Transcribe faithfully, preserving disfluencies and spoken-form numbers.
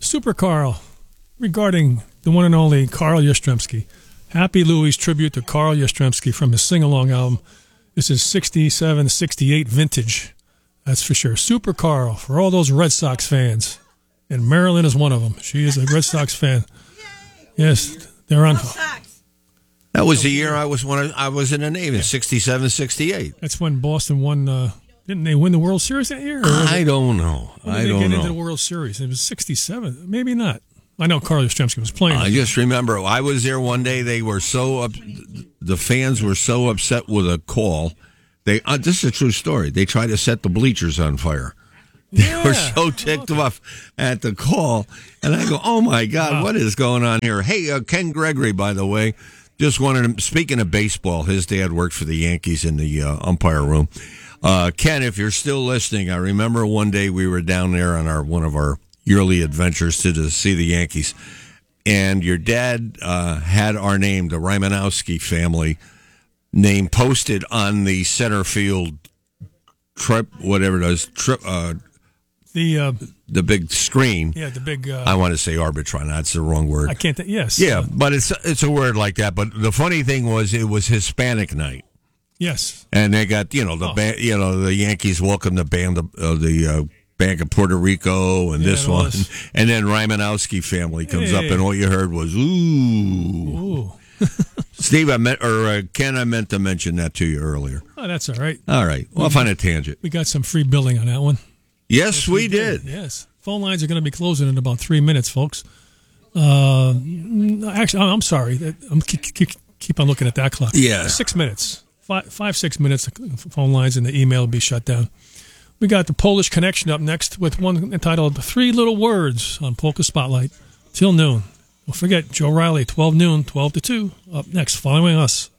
Super Carl, regarding the one and only Carl Yastrzemski. Happy Louie's tribute to Carl Yastrzemski from his sing-along album. This is sixty-seven sixty-eight vintage. That's for sure. Super Carl, for all those Red Sox fans. And Marilyn is one of them. She is a Red Sox fan. Yes, they're on. That was the year I was when I, I was in the Navy, sixty-seven sixty-eight. That's when Boston won. Uh, didn't they win the World Series that year? I don't know. When I did they don't get know. into the World Series? It was sixty-seven. Maybe not. I know Carl Yastrzemski was playing. I just remember I was there one day. They were so up, the fans were so upset with a call. They uh, this is a true story. They tried to set the bleachers on fire. They Yeah. were so ticked okay. off at the call, and I go, "Oh my God, wow. What is going on here?" Hey, uh, Ken Gregory, by the way, just wanted to. Speaking of baseball, his dad worked for the Yankees in the uh, umpire room. Uh, Ken, if you're still listening, I remember one day we were down there on our one of our yearly adventures to, to see the Yankees, and your dad uh, had our name, the Rymanowski family name, posted on the center field trip, whatever it is, trip. Uh, The uh, the big screen. Yeah, the big. Uh, I want to say Arbitron. That's the wrong word. I can't think. Yes. Yeah, uh, but it's it's a word like that. But the funny thing was, it was Hispanic night. Yes. And they got you know the oh. band, you know the Yankees welcome the band of uh, the uh, Bank of Puerto Rico and yeah, this one, this. And then Rymanowski family comes hey. up, and all you heard was ooh. Ooh. Steve, I meant or uh, Ken, I meant to mention that to you earlier. Oh, that's all right. All right, well, off on a tangent. We got some free billing on that one. Yes, yes we, we did. did. Yes. Phone lines are going to be closing in about three minutes, folks. Uh, actually, I'm sorry. I'm keep, keep, keep on looking at that clock. Yeah. Six minutes. Five, five, six minutes, phone lines and the email will be shut down. We got the Polish Connection up next with one entitled Three Little Words on Polka Spotlight till noon. Don't forget, Joe Riley, twelve noon, twelve to two, up next, following us.